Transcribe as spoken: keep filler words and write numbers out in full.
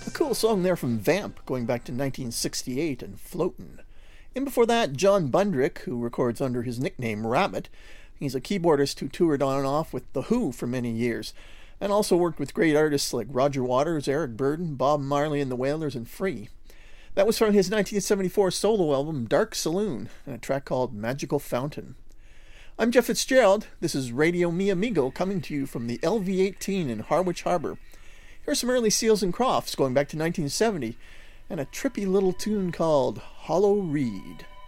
A cool song there from Vamp, going back to nineteen sixty-eight and Floatin'. And before that, John Bundrick, who records under his nickname Rabbit. He's a keyboardist who toured on and off with The Who for many years, and also worked with great artists like Roger Waters, Eric Burdon, Bob Marley and the Wailers, and Free. That was from his nineteen seventy-four solo album Dark Saloon, and a track called Magical Fountain. I'm Jeff Fitzgerald. This is Radio Mi Amigo coming to you from the L V eighteen in Harwich Harbour. Here's some early Seals and Crofts going back to nineteen seventy, and a trippy little tune called Hollow Reed.